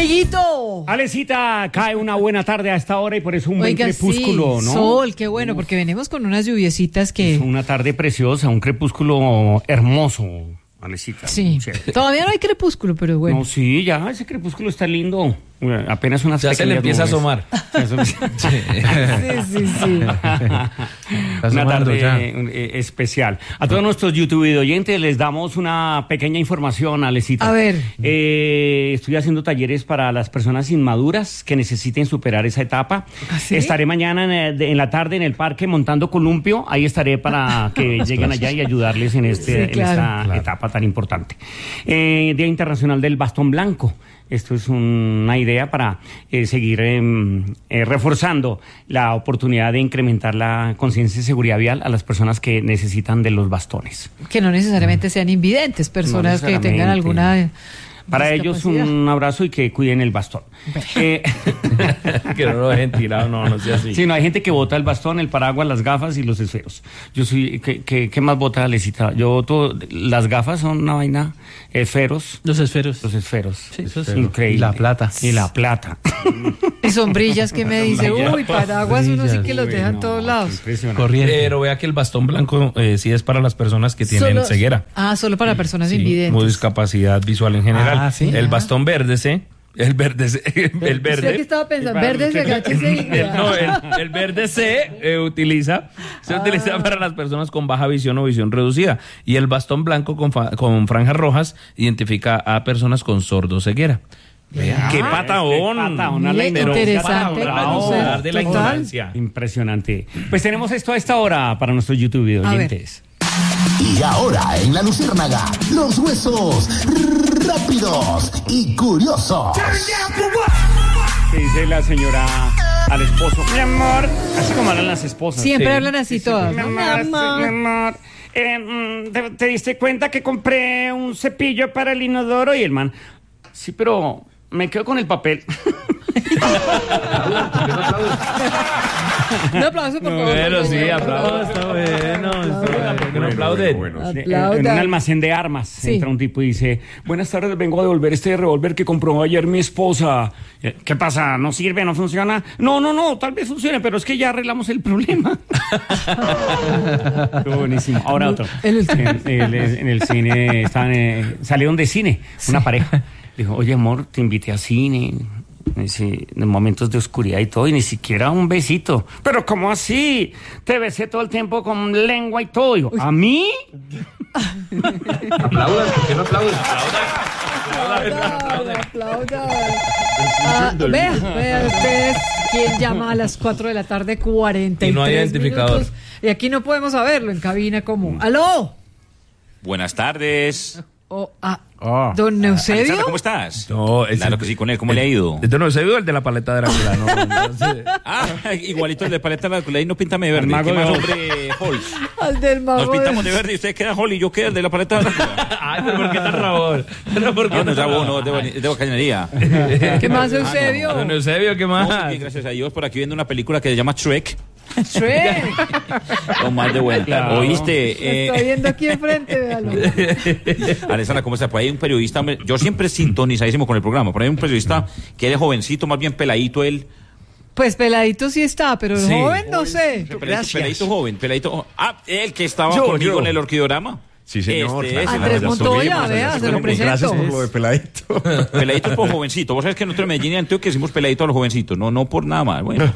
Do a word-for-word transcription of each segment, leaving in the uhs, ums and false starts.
Dieguito. Alecita, cae una buena tarde a esta hora y por eso un Oiga, buen crepúsculo, sí, ¿no? Sol, qué bueno, porque venimos con unas lluviecitas que... Es una tarde preciosa, un crepúsculo hermoso, Alecita. Sí, todavía no hay crepúsculo, pero bueno. No, sí, ya, ese crepúsculo está lindo. Apenas unas ya se le empieza nubes. a asomar. Sí, sí, sí. Una tarde eh, especial. A todos nuestros YouTube oyentes les damos una pequeña información, Alecita. A ver. Eh, estoy haciendo talleres para las personas inmaduras que necesiten superar esa etapa. ¿Ah, sí? Estaré mañana en, el- en la tarde en el parque montando columpio. Ahí estaré para que lleguen allá y ayudarles en, este, Sí, en claro. esta Claro. etapa tan importante. Eh, Día Internacional del Bastón Blanco. Esto es una idea para eh, seguir eh, eh, reforzando la oportunidad de incrementar la conciencia de seguridad vial a las personas que necesitan de los bastones. Que no necesariamente sean invidentes, personas No que tengan necesariamente. alguna... Para ellos discapacidad. un abrazo y que cuiden el bastón. Eh, Que no lo dejen tirado, no, no sea así. sí, no, hay gente que bota el bastón, el paraguas, las gafas y los esferos. Yo soy, ¿qué, qué, qué más bota Alecita? Yo boto, las gafas son una vaina, esferos, Los esferos. los esferos. Sí, eso sí. Increíble. Y la plata. Y la plata. Y sombrillas que me dice, Sombrillas. uy, paraguas uno sí que los deja en Uy, todos no, lados. qué impresionante. Corriente. Pero vea que el bastón blanco eh, sí es para las personas que tienen Solo- ceguera. Ah, solo para personas Sí, invidentes. o discapacidad visual en general. Ah, ¿sí? El Ah. bastón verde, ¿sí? El verde, C, el ¿Usted qué verde. estaba pensando? Verde, se agáchese y... El, no, el, el verde C eh, utiliza, se Ah. utiliza para las personas con baja visión o visión reducida. Y el bastón blanco con, fa- con franjas rojas identifica a personas con sordoceguera. Vea, ¡qué Ah, patadón! este patadón a la Mire, ignorancia. interesante Para conocer. hablar de la Total. ignorancia. Impresionante. Pues tenemos esto a esta hora para nuestros YouTube A ver. oyentes. Y ahora en La Luciérnaga, los huesos rápidos y curiosos. Que dice la señora al esposo, mi amor, así como hablan las esposas. Siempre Sí. hablan así todas, Mi ¿no? amor, Mi amor. mi amor, eh, mm, ¿te, te diste cuenta que compré un cepillo para el inodoro? Y el man, sí, pero me quedo con el papel. Un aplauso, por favor. Pero sí, Por aplauso, favor. está bueno. ¿Por qué no aplauden? Eh, Aplaudan. En un almacén de armas Sí. entra un tipo y dice, buenas tardes, vengo a devolver este revólver que compró ayer mi esposa. Eh, ¿Qué pasa? ¿No sirve? ¿No funciona? No, no, no, tal vez funcione, pero es que ya arreglamos el problema. Qué buenísimo. Ahora otro. El último. En, el- en el cine, estaban, eh, salieron de cine, una pareja. Dijo, oye, amor, te invité a cine. Dice, en momentos de oscuridad y todo, y ni siquiera un besito. Pero ¿cómo así? Te besé todo el tiempo con lengua y todo. Digo, ¿a mí? Aplaudan, ¿por qué no aplauden? Aplaudan, aplaudan. Ah, vea, vea ustedes quién llama a las cuatro de la tarde, cuarenta y Y no hay tres identificador. minutos. Y aquí no podemos saberlo en cabina como. ¡Aló! Buenas tardes. Oh, ah, Ah. ¿Don Eusebio? Alexandra, ¿cómo estás? No, ese- Claro que sí, con él. ¿Cómo le ha ido? Este no es el de la paleta de Drácula, ¿no? Entonces, Ah, igualito el de paleta de la y no píntame de verde. El mago ¿Qué de más, Oz. hombre, Holz? Al del mago. Nos pintamos de- de verde y usted queda Holly y yo quedo el de la paleta de Drácula. Ay, pero ¿por qué tan rabón? Pero ¿por qué No, no tan es rabo, rabón? no, es de, bani- es de bacanería. ¿Qué más, Eusebio? Don Eusebio, ¿qué No, más? sí, gracias a Dios, por aquí viendo una película que se llama Shrek. Shrek. Con más de buena. Claro. ¿Oíste? Lo estoy Eh, viendo aquí enfrente, véalo. Alessandra, ¿cómo está? Por ahí hay un periodista, hombre, yo siempre sintonizadísimo con el programa. Por ahí hay un periodista que es jovencito, más bien peladito él. Pues peladito sí está, pero Sí. joven no sé. Peladito, peladito joven, peladito jo- Ah, el que estaba Yo, conmigo yo. en el orquidorama. Sí, señor. Este, claro. ese, Andrés la- Montoya, Subimos, vea, así se lo como, presento. Gracias por lo de peladito. Peladito es por jovencito. Vos sabés que nosotros en Medellín y Antioquia decimos peladito a los jovencitos, no, no por nada más. Bueno,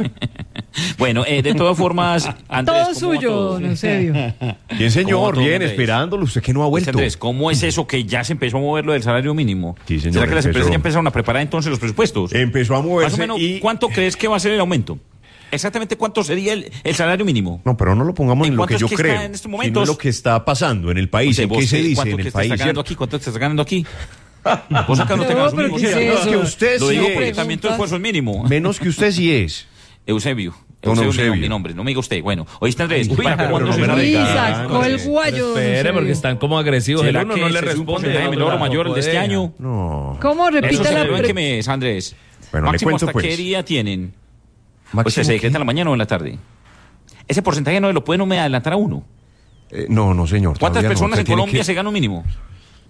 bueno eh, de todas formas, Andrés, Todo ¿cómo va suyo, todo? don Eusebio. Bien, ¿Cómo señor, todo, bien, Andrés? esperándolo. Usted que no ha Pues, vuelto. Andrés, ¿cómo es eso que ya se empezó a mover lo del salario mínimo? Sí, señor, ¿Será que las empezó. empresas ya empezaron a preparar entonces los presupuestos? Empezó a Más o moverse menos, y... ¿cuánto crees que va a ser el aumento? Exactamente, ¿cuánto sería el, el salario mínimo? No, pero no lo pongamos ¿En en lo que cuánto yo es que creo, está en estos sino momentos? en lo que está pasando en el país, Oye, en vos, qué se ¿qué- dice ¿Cuánto en que el estás país, ganando ¿cierto? aquí? ¿Cuánto te estás ganando aquí? Vos acá no, No, te ganas un pero mínimo. ¿qué es ¿sí? eso? Menos que usted Lo sí digo es. porque también tu esfuerzo es mínimo. Menos que usted sí es. Eusebio. Don Eusebio, Eusebio. Mi, mi nombre, no me diga usted. Bueno, oíste Andrés, Uy, ¿para pero cuándo no se me la sabe? Y diga. sacó el guayo, don Espere, Eusebio. porque están como agresivos. El ¿Será uno que no le ese es un responde. porcentaje el menor o otro mayor el de este tampoco deja. año? No. ¿Cómo ¿Eso repite se la celebra en pre- qué mes, Andrés? Bueno, le Máximo, cuento ¿hasta pues. qué día tienen? O Máximo sea, ¿se decreta qué? en la mañana o en la tarde? Ese porcentaje no lo puede no me adelantar a uno. Eh, no, no, señor. ¿Cuántas todavía no. personas Usted en tiene Colombia que- se gana un mínimo?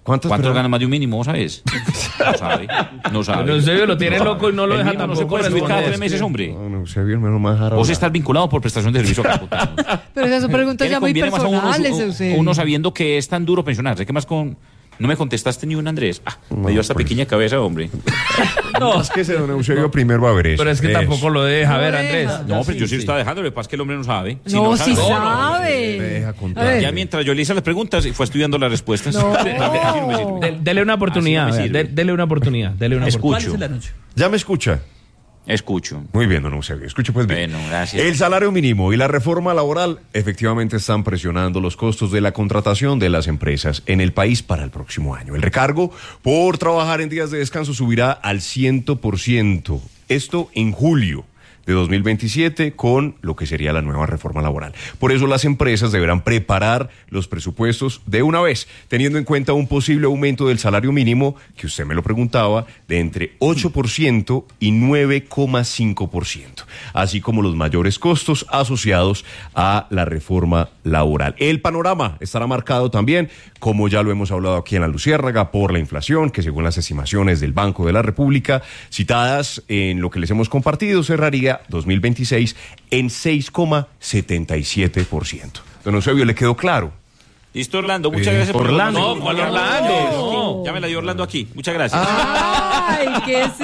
¿Cuántas ¿Cuántos personas? ganan más de un mínimo, sabes? No sabe, no sabe. Pero en serio lo tiene loco y no lo El deja mínimo no se tampoco puede subir cada tres responder. meses, hombre. No, no, Eusebio, menos más raro. Vos estás vinculado por prestación de servicio acá, puta. Pero esas son preguntas ¿Qué le ya muy conviene más a uno, personales, uno, Eusebio. uno sabiendo que es tan duro pensionarse? ¿Qué más con...? No me contestaste ni un Andrés. Ah, me dio esta pues. pequeña cabeza, hombre. No, es que ese don Eusebio primero va a ver eso. Pero es que Eso. tampoco lo deja. A No ver, deja. Andrés. No, pero yo sí lo estaba dejando, lo que pasa es que el hombre no sabe. Si No, sí no, sabe. deja contar. A ver. Ya mientras yo le hice las preguntas y fue estudiando las respuestas. No. Así no me sirve. De- dele una oportunidad. Así no me vea, sirve. de- dele una oportunidad. Dele una Escucho. oportunidad. ¿Ya me escucha? Escucho. Muy bien, don Eusebio. Escuche pues bien. Bueno, gracias. El salario mínimo y la reforma laboral efectivamente están presionando los costos de la contratación de las empresas en el país para el próximo año. El recargo por trabajar en días de descanso subirá al cien por ciento. Esto en julio de dos mil veintisiete con lo que sería la nueva reforma laboral. Por eso las empresas deberán preparar los presupuestos de una vez, teniendo en cuenta un posible aumento del salario mínimo, que usted me lo preguntaba, de entre ocho por ciento y nueve coma cinco por ciento, así como los mayores costos asociados a la reforma laboral. El panorama estará marcado también, como ya lo hemos hablado aquí en La Luciérnaga, por la inflación, que según las estimaciones del Banco de la República, citadas en lo que les hemos compartido, cerraría dos mil veintiséis en seis coma setenta y siete por ciento. Don Eusebio, ¿le quedó claro? Listo, Orlando. Muchas Eh, gracias por Orlando. la- ¿Cuál Orlando? No. Ya me la dio Orlando aquí. Muchas gracias. Ay, ¿qué es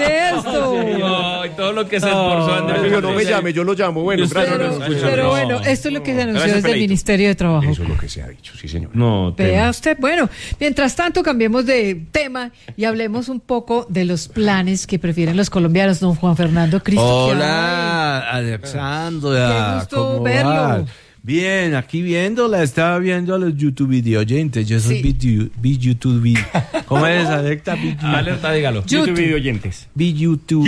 esto? Ay, todo lo que se esforzó Andrés. Eusebio, no me llame, yo lo llamo. Bueno, Y usted gracias. no don lo Eusebio. escucha. Pero No. bueno, esto es lo que se anunció Gracias, desde el Feladito. Ministerio de Trabajo. Eso es lo que se ha dicho, sí, señor. No, Vea usted, bueno, mientras tanto cambiemos de tema y hablemos un poco de los planes que prefieren los colombianos, don Juan Fernando Cristo. Hola, Alexandra. Qué gusto ¿cómo verlo. vas? Bien, aquí viéndola, estaba viendo a los YouTube video oyentes. Yo soy Sí. video, vi YouTube. ¿Cómo es, Alexa? Vi- Alerta, dígalo. YouTube. YouTube video oyentes. vi YouTube.